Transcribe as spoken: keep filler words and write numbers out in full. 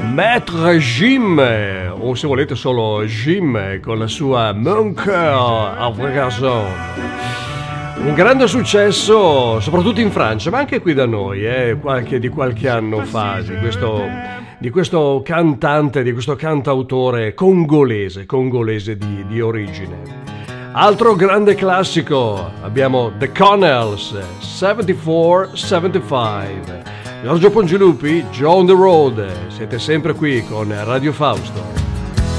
Maître Jim, o se volete solo Jim con la sua Mon Cœur à Vrai Garçon. Un grande successo soprattutto in Francia, ma anche qui da noi, eh, qualche, di qualche anno fa, di questo, di questo cantante, di questo cantautore congolese, congolese di, di origine. Altro grande classico, abbiamo The Connells, settantaquattro settantacinque. Giorgio Pongilupi, Joe on the Road, siete sempre qui con Radio Fausto.